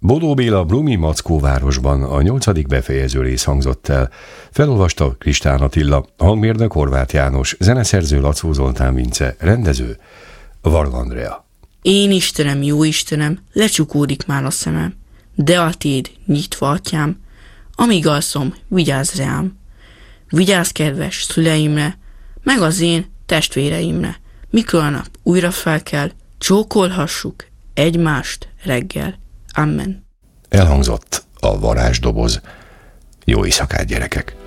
Bodó Béla Brumi Mackóvárosban a 8. befejező rész hangzott el. Felolvasta Kristán Attila, hangmérnök Horváth János, zeneszerző Lacó Zoltán Vince, rendező Varga Andrea. Én Istenem, jó Istenem, lecsukódik már a szemem, de a tiéd nyitva, atyám, amíg alszom, vigyázz rám. Vigyázz kedves szüleimre, meg az én testvéreimre, mikor a nap újra felkel, csókolhassuk egymást reggel. Amen. Elhangzott a varázsdoboz. Jó éjszakát, gyerekek!